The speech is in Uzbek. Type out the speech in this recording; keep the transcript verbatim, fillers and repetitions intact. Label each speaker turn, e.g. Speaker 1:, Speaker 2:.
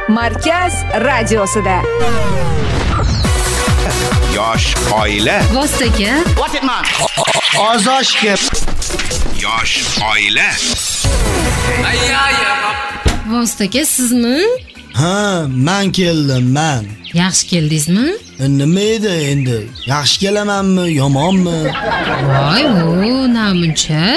Speaker 1: Markaz radiosida.
Speaker 2: Yosh oila.
Speaker 3: Vostoka.
Speaker 4: What it man?
Speaker 5: Ozoshga.
Speaker 2: Yosh oila.
Speaker 3: Vostoka sizmi?
Speaker 5: Ha, men keldim, men.
Speaker 3: Yaxshi keldingizmi?
Speaker 5: Nima edi endi? Yaxshi kelamanmi, yomonmi?
Speaker 3: Voy, o, namuncha.